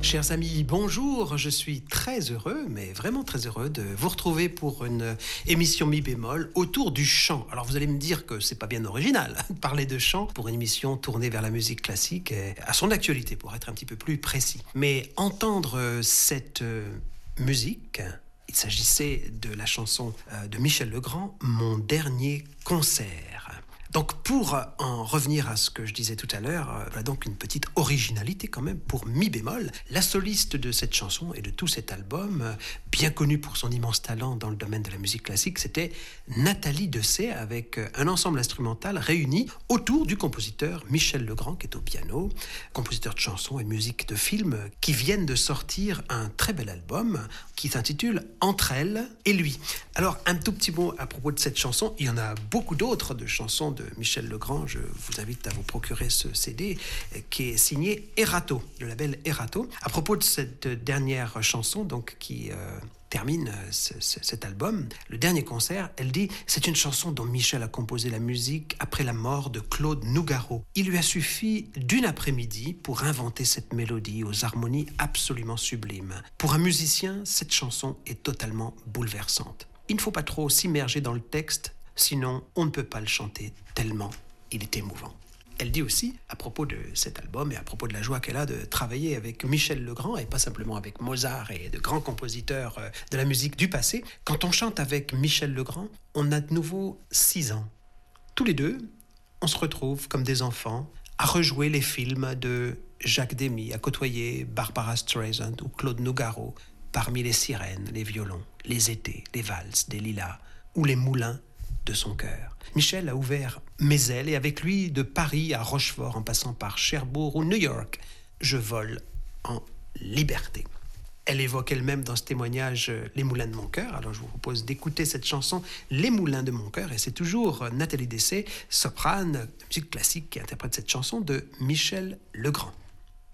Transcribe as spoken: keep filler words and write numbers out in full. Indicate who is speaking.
Speaker 1: Chers amis, bonjour, je suis très heureux, mais vraiment très heureux de vous retrouver pour une émission mi bémol autour du chant. Alors vous allez me dire que c'est pas bien original de parler de chant pour une émission tournée vers la musique classique et à son actualité pour être un petit peu plus précis. Mais entendre cette musique, il s'agissait de la chanson de Michel Legrand, Mon dernier concert. Donc pour en revenir à ce que je disais tout à l'heure, voilà donc une petite originalité quand même pour mi bémol. La soliste de cette chanson et de tout cet album, bien connue pour son immense talent dans le domaine de la musique classique, c'était Nathalie Dessay avec un ensemble instrumental réuni autour du compositeur Michel Legrand qui est au piano, compositeur de chansons et musique de films qui viennent de sortir un très bel album qui s'intitule Entre elles et lui. Alors un tout petit mot à propos de cette chanson, il y en a beaucoup d'autres de chansons de Michel Legrand, je vous invite à vous procurer ce C D qui est signé Erato, le label Erato. À propos de cette dernière chanson donc qui euh, termine ce, ce, cet album, le dernier concert, elle dit « C'est une chanson dont Michel a composé la musique après la mort de Claude Nougaro. Il lui a suffi d'une après-midi pour inventer cette mélodie aux harmonies absolument sublimes. Pour un musicien, cette chanson est totalement bouleversante. Il ne faut pas trop s'immerger dans le texte, sinon, on ne peut pas le chanter tellement il est émouvant. » Elle dit aussi, à propos de cet album et à propos de la joie qu'elle a de travailler avec Michel Legrand et pas simplement avec Mozart et de grands compositeurs de la musique du passé, quand on chante avec Michel Legrand, on a de nouveau six ans. Tous les deux, on se retrouve comme des enfants à rejouer les films de Jacques Demy, à côtoyer Barbara Streisand ou Claude Nougaro parmi les sirènes, les violons, les étés, les valses, des lilas ou les moulins de son cœur. Michel a ouvert mes ailes et avec lui, de Paris à Rochefort, en passant par Cherbourg ou New York, je vole en liberté. Elle évoque elle-même dans ce témoignage les moulins de mon cœur. Alors je vous propose d'écouter cette chanson Les moulins de mon cœur et c'est toujours Nathalie Dessay, soprane de musique classique, qui interprète cette chanson de Michel Legrand.